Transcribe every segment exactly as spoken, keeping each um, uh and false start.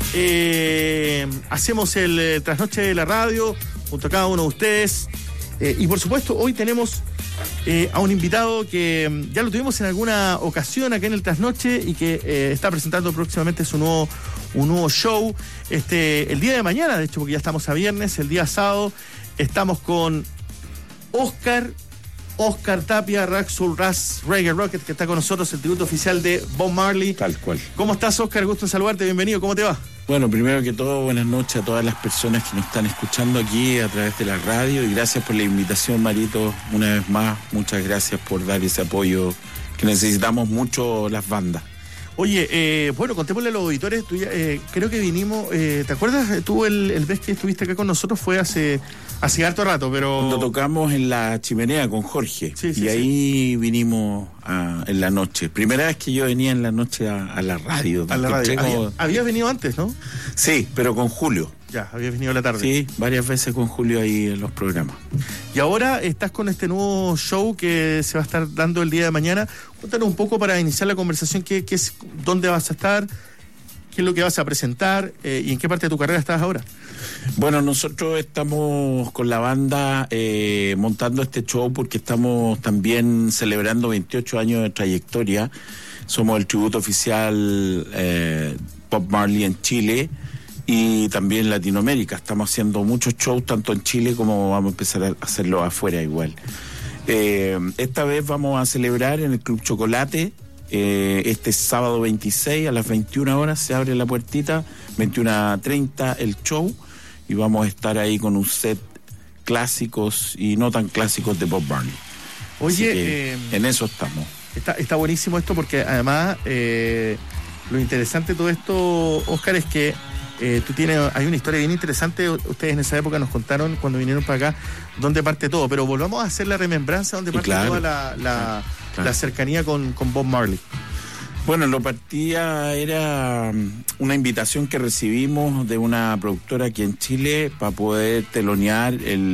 eh, hacemos el eh, trasnoche de la radio junto a cada uno de ustedes. Eh, y por supuesto, hoy tenemos eh, a un invitado que mm, ya lo tuvimos en alguna ocasión acá en el trasnoche y que eh, está presentando próximamente su nuevo, un nuevo show. Este, el día de mañana, de hecho, porque ya estamos a viernes, el día sábado, estamos con Oscar. Oscar Tapia, Raxul Ras Reggae Rocket, que está con nosotros, el tributo oficial de Bob Marley. Tal cual. ¿Cómo estás, Oscar? Gusto en saludarte, bienvenido, ¿cómo te va? Bueno, primero que todo, buenas noches a todas las personas que nos están escuchando aquí a través de la radio y gracias por la invitación, Marito, una vez más, muchas gracias por dar ese apoyo que necesitamos mucho las bandas. Oye, eh, bueno, contémosle a los auditores, tú ya, eh, creo que vinimos, eh, ¿te acuerdas? Tú el, el vez que estuviste acá con nosotros fue hace, hace harto rato, pero... Cuando tocamos en la Chimenea con Jorge, sí, sí, y ahí sí. vinimos a, en la noche. Primera vez que yo venía en la noche a, a la radio. A la radio. Como... Había, habías venido antes, ¿no? Sí, pero con Julio. Ya, habías venido a la tarde. Sí, varias veces con Julio ahí en los programas. Y ahora estás con este nuevo show que se va a estar dando el día de mañana. Cuéntanos un poco para iniciar la conversación, qué, qué es, dónde vas a estar, qué es lo que vas a presentar eh, y en qué parte de tu carrera estás ahora. Bueno, nosotros estamos con la banda eh, montando este show porque estamos también celebrando veintiocho años de trayectoria. Somos el tributo oficial eh, Bob Marley en Chile y también en Latinoamérica. Estamos haciendo muchos shows tanto en Chile como vamos a empezar a hacerlo afuera igual. Eh, esta vez vamos a celebrar en el Club Chocolate eh, este sábado veintiséis a las veintiuna horas se abre la puertita, veintiuna treinta el show y vamos a estar ahí con un set clásicos y no tan clásicos de Bob Marley. Oye, eh, en eso estamos. Está, está buenísimo esto porque además eh, lo interesante de todo esto, Oscar, es que Eh, tú tienes, hay una historia bien interesante, ustedes en esa época nos contaron cuando vinieron para acá dónde parte todo, pero volvamos a hacer la remembranza donde parte claro, toda la, la, claro. la cercanía con, con Bob Marley. Bueno, lo partía era una invitación que recibimos de una productora aquí en Chile para poder telonear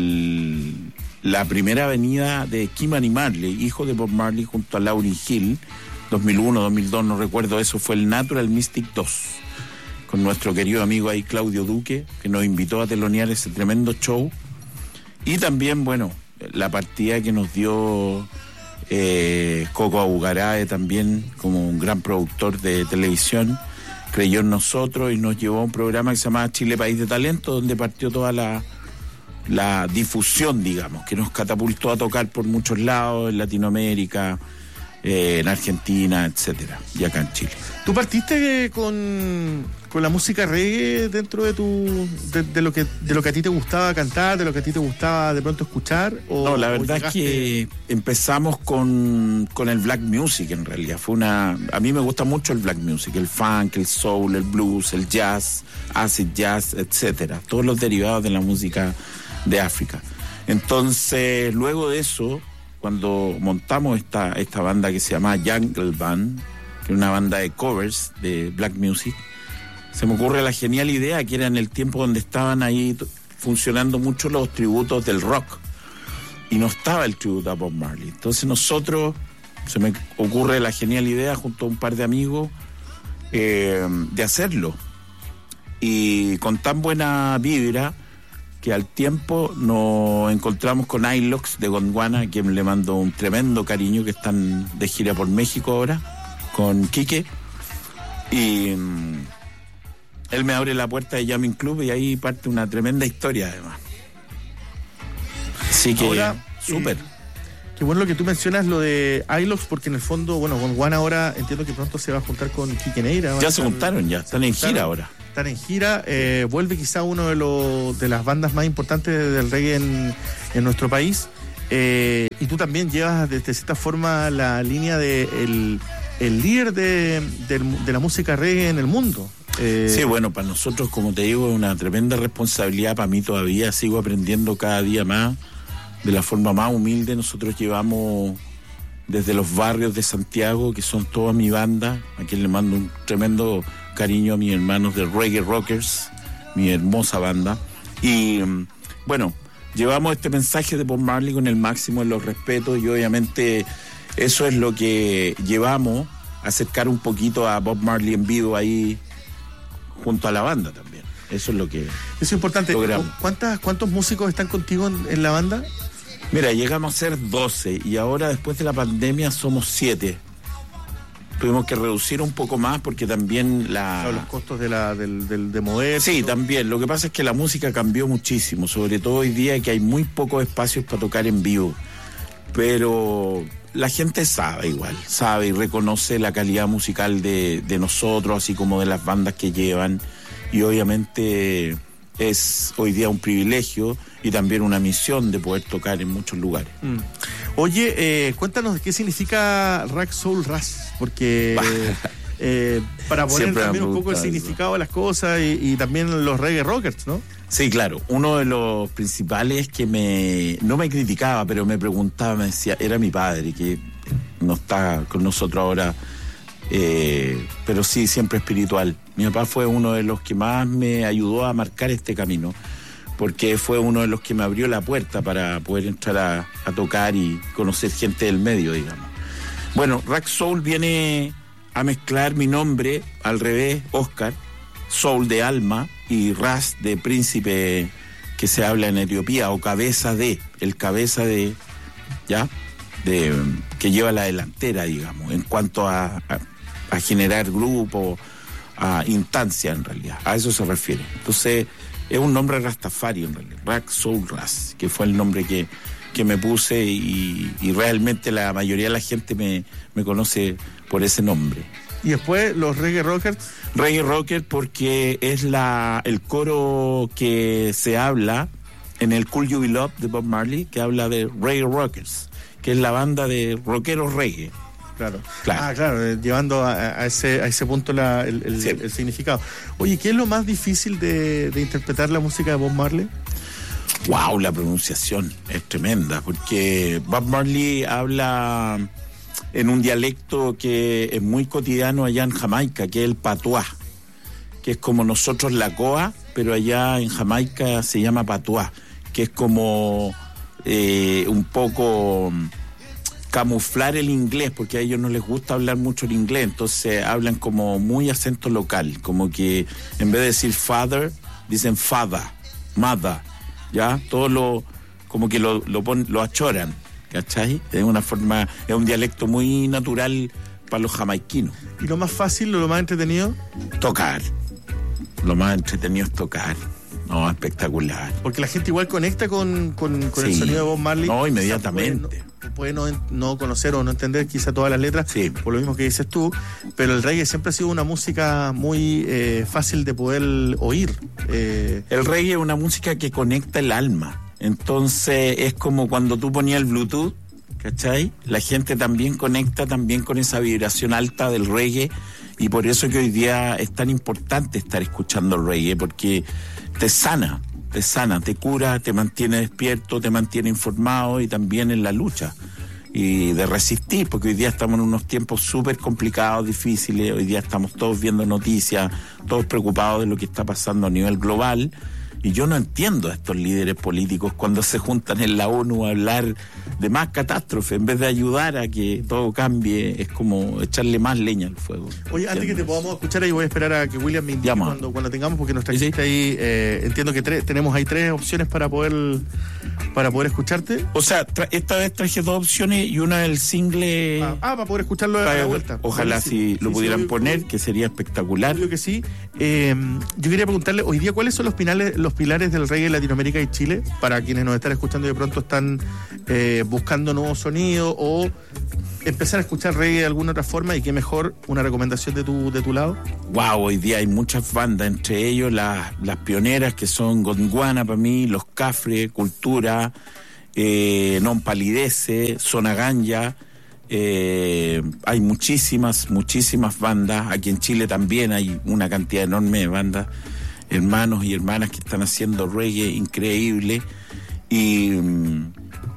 el, la primera avenida de Kimani Marley, hijo de Bob Marley, junto a Lauryn Hill, dos mil uno, dos mil dos, no recuerdo, eso fue el Natural Mystic dos. Con nuestro querido amigo ahí Claudio Duque, que nos invitó a telonear ese tremendo show. Y también, bueno, la partida que nos dio eh, Coco Abugarae también, como un gran productor de televisión, creyó en nosotros y nos llevó a un programa que se llamaba Chile País de Talento, donde partió toda la, la difusión, digamos, que nos catapultó a tocar por muchos lados, en Latinoamérica, eh, en Argentina, etcétera, y acá en Chile. ¿Tú partiste con, con la música reggae dentro de tu de, de lo que de lo que a ti te gustaba cantar, de lo que a ti te gustaba de pronto escuchar? O, no, la verdad es que empezamos con, con el black music en realidad. Fue una, a mí me gusta mucho el black music, el funk, el soul, el blues, el jazz, acid jazz, etcétera. Todos los derivados de la música de África. Entonces, luego de eso, cuando montamos esta, esta banda que se llama Jungle Band, que es una banda de covers de black music, se me ocurre la genial idea que era en el tiempo donde estaban ahí t- funcionando mucho los tributos del rock y no estaba el tributo a Bob Marley. Entonces nosotros, se me ocurre la genial idea junto a un par de amigos eh, de hacerlo y con tan buena vibra que al tiempo nos encontramos con Ilox de Gondwana, a quien le mando un tremendo cariño, que están de gira por México ahora con Quique, y um, él me abre la puerta de Jamming Club y ahí parte una tremenda historia además. Así que ahora, súper. Eh, qué bueno lo que tú mencionas, lo de Ilox, porque en el fondo, bueno, Gondwana ahora entiendo que pronto se va a juntar con Quique Neira. Ya se juntaron, ya, están en gira ahora. Están en gira, eh, vuelve quizá uno de los de las bandas más importantes del reggae en, en nuestro país, eh, y tú también llevas de, de cierta forma la línea de el, el líder de, de, de la música reggae en el mundo. Eh, sí, bueno, para nosotros, como te digo, es una tremenda responsabilidad. Para mí todavía sigo aprendiendo cada día más, de la forma más humilde. Nosotros llevamos desde los barrios de Santiago, que son toda mi banda, a quien le mando un tremendo cariño a mis hermanos de Reggae Rockers, mi hermosa banda. Y bueno, llevamos este mensaje de Bob Marley con el máximo de los respetos y obviamente eso es lo que llevamos, acercar un poquito a Bob Marley en vivo ahí junto a la banda también. Eso es lo que Eso es importante. logramos. ¿Cuántas, ¿Cuántos músicos están contigo en, en la banda? Mira, llegamos a ser doce y ahora después de la pandemia somos siete. Tuvimos que reducir un poco más porque también la... Claro, los costos de la, del, del, de mover. Sí, también. Lo que pasa es que la música cambió muchísimo, sobre todo hoy día que hay muy pocos espacios para tocar en vivo. Pero la gente sabe igual, sabe y reconoce la calidad musical de, de nosotros, así como de las bandas que llevan. Y obviamente es hoy día un privilegio y también una misión de poder tocar en muchos lugares. Mm. Oye, eh, cuéntanos qué significa Rock Soul Ras, porque eh, para poner Siempre también un poco el eso. significado de las cosas y, y también los reggae rockers, ¿no? Sí, claro. Uno de los principales que me no me criticaba, pero me preguntaba, me decía, era mi padre, que no está con nosotros ahora, eh, pero sí, siempre espiritual. Mi papá fue uno de los que más me ayudó a marcar este camino, porque fue uno de los que me abrió la puerta para poder entrar a, a tocar y conocer gente del medio, digamos. Bueno, Rock Soul viene a mezclar mi nombre, al revés, Oscar, Soul de alma y Ras de príncipe, que se habla en Etiopía, o cabeza de, el cabeza de, ¿ya? De, que lleva la delantera, digamos, en cuanto a, a, a generar grupo, a instancia en realidad, a eso se refiere. Entonces, es un nombre Rastafari en realidad, Rock Soul Ras, que fue el nombre que, que me puse y, y realmente la mayoría de la gente me, me conoce por ese nombre. Y después los reggae rockers. Reggae Rocker porque es la el coro que se habla en el Cool You Be Love de Bob Marley, que habla de Reggae Rockers, que es la banda de rockeros reggae. Claro. Claro. Ah, claro, eh, llevando a, a ese a ese punto la, el, el, Sí. el significado. Oye, ¿qué es lo más difícil de, de interpretar la música de Bob Marley? Wow, la pronunciación es tremenda, porque Bob Marley habla en un dialecto que es muy cotidiano allá en Jamaica, que es el patuá, que es como nosotros la coa, pero allá en Jamaica se llama patuá, que es como eh, un poco camuflar el inglés, porque a ellos no les gusta hablar mucho el inglés, entonces hablan como muy acento local, como que en vez de decir father, dicen fada, mother, ¿ya? Todo lo, como que lo, lo, pon, lo achoran, ¿cachai? Es una forma, es un dialecto muy natural para los jamaiquinos. ¿Y lo más fácil o lo más entretenido? Tocar. Lo más entretenido es tocar. No, espectacular. Porque la gente igual conecta con, con, con Sí. el sonido de Bob Marley. No, O sea, inmediatamente. puede no, puede no, no conocer o no entender quizá todas las letras, Sí. por lo mismo que dices tú, pero el reggae siempre ha sido una música muy eh, fácil de poder oír. Eh, El reggae es una música que conecta el alma. Entonces es como cuando tú ponías el Bluetooth, ¿cachai? La gente también conecta también con esa vibración alta del reggae, y por eso que hoy día es tan importante estar escuchando el reggae, porque te sana, te sana, te cura, te mantiene despierto, te mantiene informado y también en la lucha y de resistir, porque hoy día estamos en unos tiempos súper complicados, difíciles. Hoy día estamos todos viendo noticias, todos preocupados de lo que está pasando a nivel global. Y yo no entiendo a estos líderes políticos cuando se juntan en la ONU a hablar de más catástrofe, en vez de ayudar a que todo cambie, es como echarle más leña al fuego. Oye, antes que te ¿Entiendes? podamos escuchar ahí, voy a esperar a que William me indique Llama. cuando, cuando tengamos, porque nos Sí, sí. trajiste ahí, eh, entiendo que tres, tenemos ahí tres opciones para poder para poder escucharte. O sea, tra- esta vez traje dos opciones y una del single. Ah, ah, para poder escucharlo de Vaya, la vuelta. Ojalá Buenísimo. si Sí, lo sí, pudieran obvio, poner, obvio. que sería espectacular. Obvio que sí. Eh, yo quería preguntarle hoy día cuáles son los pilares, los pilares del reggae en Latinoamérica y Chile, para quienes nos están escuchando y de pronto están eh, buscando nuevos sonidos o empezar a escuchar reggae de alguna otra forma, y qué mejor una recomendación de tu, de tu lado. Wow, hoy día hay muchas bandas, entre ellos las, las pioneras que son Gondwana para mí, Los Cafres, Cultura, eh, Non Palidece, Zona Ganja. Eh, hay muchísimas, muchísimas bandas. Aquí en Chile también hay una cantidad enorme de bandas, hermanos y hermanas que están haciendo reggae increíble. Y mm,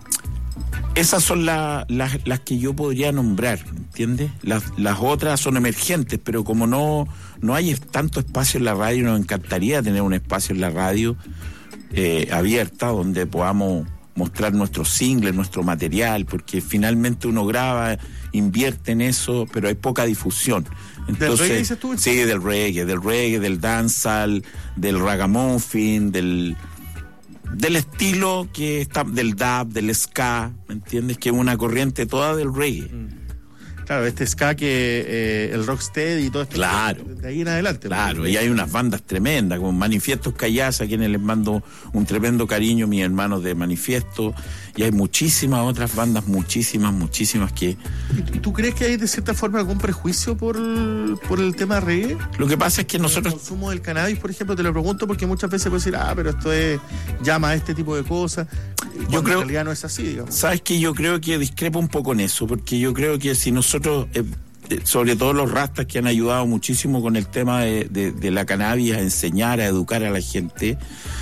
esas son la, las, las que yo podría nombrar, ¿entiendes? Las, las otras son emergentes, pero como no, no hay tanto espacio en la radio, nos encantaría tener un espacio en la radio eh, abierta donde podamos mostrar nuestros singles, nuestro material, porque finalmente uno graba invierte en eso, pero hay poca difusión. Entonces, ¿Del reggae dices tú? Sí, del reggae, del reggae, del dancehall, del ragamuffin, del del estilo que está, del dub, del ska, ¿me entiendes? Que es una corriente toda del reggae. Mm. Claro, este ska que eh, el rocksteady y todo esto. Claro. De ahí en adelante. Claro, ¿no? Y hay unas bandas tremendas, como Manifiestos Callaz, a quienes les mando un tremendo cariño, mis hermanos de Manifiesto, y hay muchísimas otras bandas, muchísimas, muchísimas que... ¿Y tú crees que hay de cierta forma algún prejuicio por el, por el tema reggae? Lo que pasa es que nosotros... El consumo del cannabis, por ejemplo, te lo pregunto porque muchas veces puedes decir, ah, pero esto es llama a este tipo de cosas. Yo creo, en realidad no es así, digamos. ¿Sabes qué? Yo creo que discrepo un poco en eso, porque yo creo que si nosotros, eh, sobre todo los rastas que han ayudado muchísimo con el tema de, de, de la cannabis, a enseñar, a educar a la gente,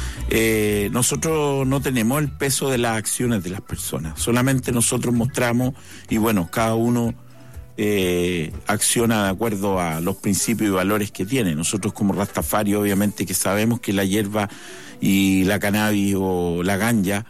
eh, nosotros no tenemos el peso de las acciones de las personas, solamente nosotros mostramos, y bueno, cada uno eh, acciona de acuerdo a los principios y valores que tiene. Nosotros como Rastafari, obviamente que sabemos que la hierba y la cannabis o la ganja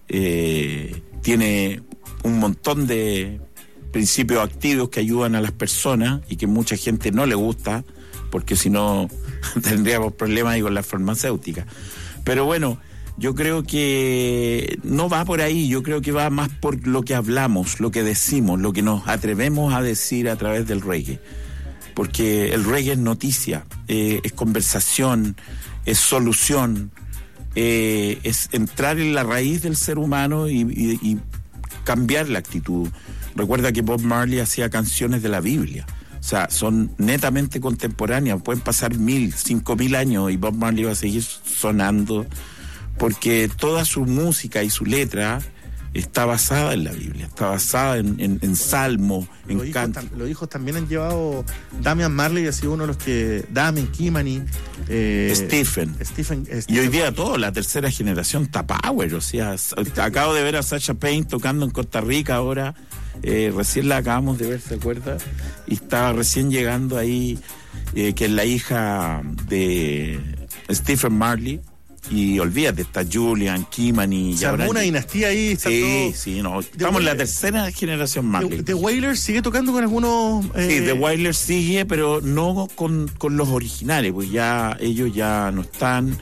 Eh, tiene un montón de principios activos que ayudan a las personas y que mucha gente no le gusta, porque si no tendríamos problemas ahí con las farmacéuticas. Pero bueno, yo creo que no va por ahí, yo creo que va más por lo que hablamos, lo que decimos, lo que nos atrevemos a decir a través del reggae. Porque el reggae es noticia, eh, es conversación, es solución. Eh, es entrar en la raíz del ser humano y, y, y cambiar la actitud. Recuerda que Bob Marley hacía canciones de la Biblia, o sea, son netamente contemporáneas, pueden pasar mil, cinco mil años y Bob Marley va a seguir sonando, porque toda su música y su letra está basada en la Biblia, está basada en, en, en salmo, en los canto. Hijos, los hijos también han llevado. Damian Marley ha sido uno de los que. Damian, Kimani, eh, Stephen. Stephen, Stephen. Y hoy día todo, la tercera generación está power, o sea, acabo de ver a Sasha Payne tocando en Costa Rica ahora, eh, recién la acabamos de ver, ¿se acuerda? Y estaba recién llegando ahí, eh, que es la hija de Stephen Marley. Y olvídate, está Julian, Kimani. O sea, una dinastía ahí. Está sí, todo... sí, no. Estamos en la tercera generación más. The, The Wailers sigue tocando con algunos. Eh... Sí, The Wailers sigue, pero no con, con los originales, pues ya ellos ya no están.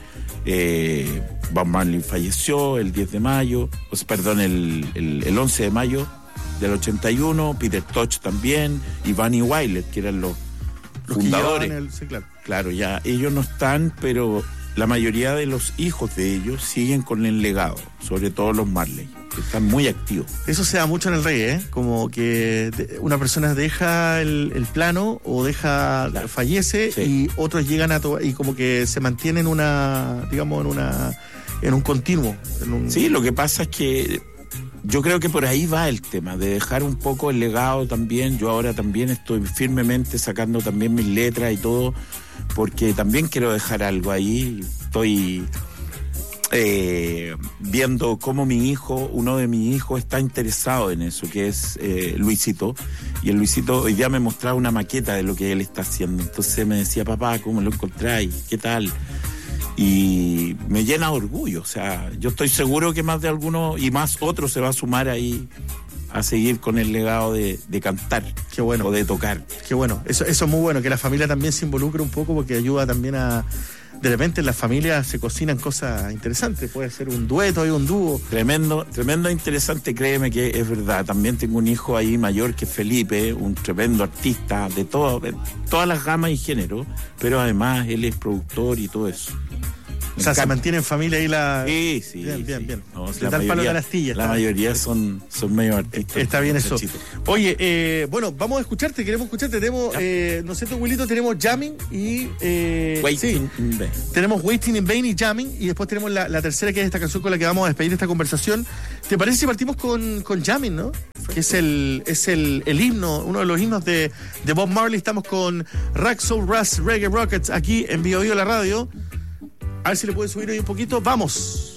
Eh, Bob Marley falleció el diez de mayo, o sea, perdón, el, el, el once de mayo del ochenta y uno. Peter Tosh también, y Bunny Wyler, que eran los, los fundadores. El... Sí, claro. Claro, ya ellos no están, pero la mayoría de los hijos de ellos siguen con el legado, sobre todo los Marley, que están muy activos. Eso se da mucho en el reggae, ¿eh? Como que una persona deja el, el plano o deja, claro, fallece, sí, y otros llegan a to- y como que se mantienen una, digamos, en una, en un continuo. En un... Sí, lo que pasa es que yo creo que por ahí va el tema, de dejar un poco el legado también. Yo ahora también estoy firmemente sacando también mis letras y todo, porque también quiero dejar algo ahí. Estoy eh, viendo cómo mi hijo, uno de mis hijos está interesado en eso, que es eh, Luisito, y el Luisito hoy día me mostraba una maqueta de lo que él está haciendo. Entonces me decía, papá, ¿cómo lo encontráis? ¿Qué tal? Y me llena de orgullo, o sea, yo estoy seguro que más de alguno y más otro se va a sumar ahí a seguir con el legado de, de cantar. Qué bueno. O de tocar. Qué bueno, eso, eso es muy bueno, que la familia también se involucre un poco, porque ayuda también a... De repente en las familias se cocinan cosas interesantes, puede ser un dueto y un dúo. Tremendo, tremendo interesante, créeme que es verdad. También tengo un hijo ahí mayor que Felipe, un tremendo artista de, todo, de todas las gamas y géneros, pero además él es productor y todo eso. Me o sea, encanta. Se mantiene en familia ahí la... Sí, sí. Bien, bien, sí. bien. No, Le da el palo de la astilla. La mayoría son, son medio artistas. Está bien eso. Oye, eh, bueno, vamos a escucharte, queremos escucharte. Tenemos, eh, no sé tu Wilito, tenemos Jamming y... Eh, Waiting sí, in Vain. Tenemos Waiting in Vain y Jamming, y después tenemos la, la tercera, que es esta canción con la que vamos a despedir esta conversación. ¿Te parece si partimos con, con Jamming, no? Que es el es el, el himno, uno de los himnos de, de Bob Marley. Estamos con Rock Soul Ras Reggae Rockets aquí en Bio Bio la radio. A ver si le pueden subir hoy un poquito. ¡Vamos!